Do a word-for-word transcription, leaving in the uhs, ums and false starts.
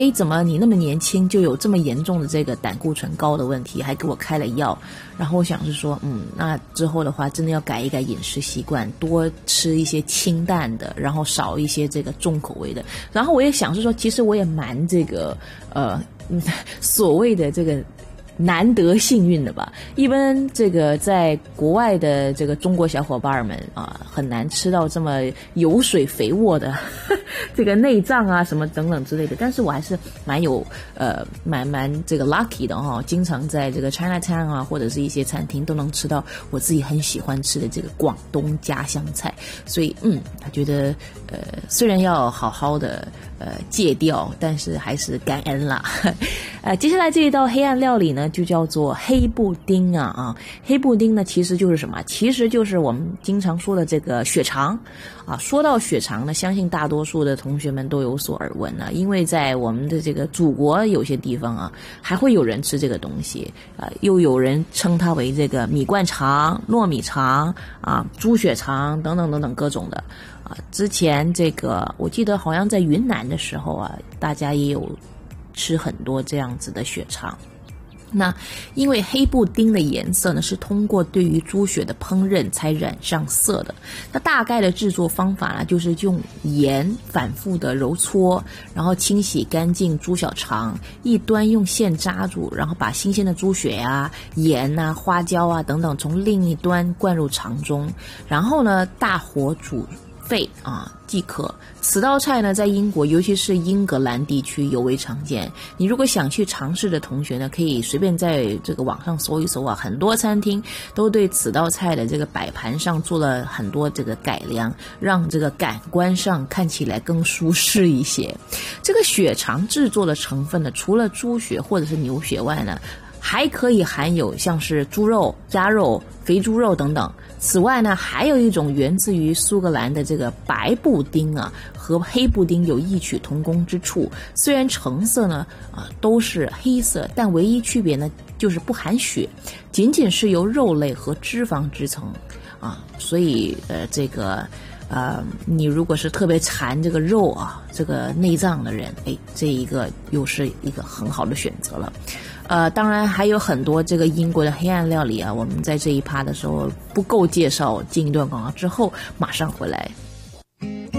诶，怎么你那么年轻就有这么严重的这个胆固醇高的问题，还给我开了药。然后我想是说，嗯，那之后的话真的要改一改饮食习惯，多吃一些清淡的，然后少一些这个重口味的。然后我也想是说，其实我也蛮这个呃所谓的这个难得幸运的吧。一般这个在国外的这个中国小伙伴们啊，很难吃到这么油水肥沃的这个内脏啊什么等等之类的。但是我还是蛮有呃蛮蛮这个 lucky 的哈、哦，经常在这个 Chinatown 啊或者是一些餐厅都能吃到我自己很喜欢吃的这个广东家乡菜。所以嗯，他觉得呃虽然要好好的呃戒掉，但是还是感恩啦。呃，接下来这一道黑暗料理呢，就叫做黑布丁啊啊，黑布丁呢其实就是什么？其实就是我们经常说的这个血肠啊。说到血肠呢，相信大多数的同学们都有所耳闻了，因为在我们的这个祖国有些地方啊，还会有人吃这个东西啊，又有人称它为这个米灌肠、糯米肠啊、猪血肠等等等等各种的啊。之前这个我记得好像在云南的时候啊，大家也有吃很多这样子的血肠。那因为黑布丁的颜色呢是通过对于猪血的烹饪才染上色的。那大概的制作方法呢，就是用盐反复的揉搓，然后清洗干净猪小肠，一端用线扎住，然后把新鲜的猪血啊、盐啊、花椒啊等等从另一端灌入肠中，然后呢大火煮沸啊即可。此道菜呢，在英国，尤其是英格兰地区尤为常见。你如果想去尝试的同学呢，可以随便在这个网上搜一搜啊，很多餐厅都对此道菜的这个摆盘上做了很多这个改良，让这个感官上看起来更舒适一些。这个血肠制作的成分呢，除了猪血或者是牛血外呢，还可以含有像是猪肉、鸭肉、肥猪肉等等。此外呢，还有一种源自于苏格兰的这个白布丁啊，和黑布丁有异曲同工之处。虽然成色呢啊都是黑色，但唯一区别呢就是不含血，仅仅是由肉类和脂肪制成啊。所以呃这个呃你如果是特别馋这个肉啊，这个内脏的人，哎，这一个又是一个很好的选择了。呃，当然还有很多这个英国的黑暗料理啊，我们在这一趴的时候不够介绍，进一段广告之后马上回来。